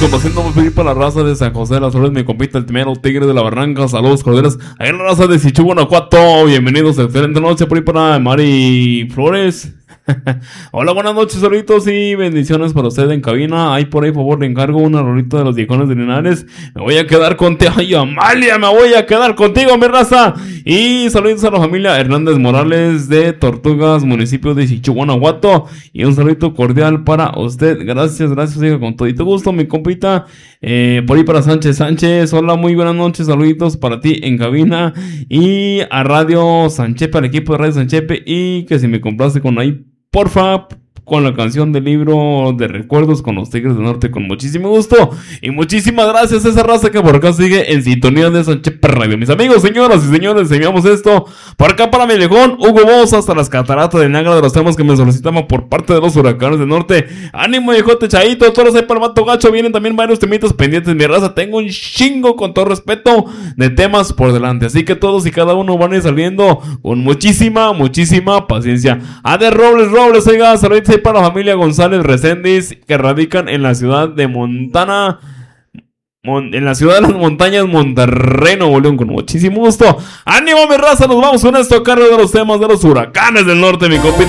complaciendo muy pedir para la raza de San José de las Flores, mi compita el Timero, Tigre de la Barranca, saludos cordiales. Ahí en la raza de Sichu, Guanajuato, bienvenidos, excelente noche por ahí para Mari Flores. Hola, buenas noches, saluditos y bendiciones para usted en cabina. Ahí por ahí, favor, le encargo una rolita de los Viejones de Linares. Me voy a quedar contigo. Ay, Amalia, me voy a quedar contigo, mi raza. Y saludos a la familia Hernández Morales de Tortugas, municipio de Sichu, Guanajuato. Y un saludito cordial para usted. Gracias, oiga, con todito gusto, mi compita. Por ahí para Sánchez. Hola, muy buenas noches, saluditos para ti en cabina. Y a Radio Sanchepe, al equipo de Radio Sanchepe. Y que si me complace con ahí, porfa, con la canción del libro de recuerdos con los Tigres del Norte, con muchísimo gusto. Y muchísimas gracias a esa raza que por acá sigue en sintonía de Sanchepe Radio. Mis amigos, señoras y señores, enviamos esto por acá para mi viejón Hugo Boss hasta las cataratas de Niágara, de los temas que me solicitaban por parte de los Huracanes del Norte. Ánimo, viejote, chaito, todos ahí para el Mato Gacho. Vienen también varios temitas pendientes, mi raza. Tengo un chingo, con todo respeto, de temas por delante. Así que todos y cada uno van a ir saliendo con muchísima paciencia. A de Robles, oiga, saludos para la familia González Reséndiz, que radican en la ciudad de Montana, en la ciudad de las montañas, Monterrey, Nuevo León, con muchísimo gusto. ¡Ánimo, mi raza! Nos vamos con esto a cargo de los temas de los Huracanes del Norte, mi compita.